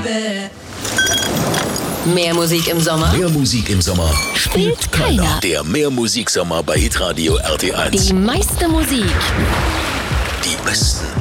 Mehr Musik im Sommer? Mehr Musik im Sommer Spielt keiner. Der Mehrmusiksommer bei Hitradio RT1. Die meiste Musik. Die besten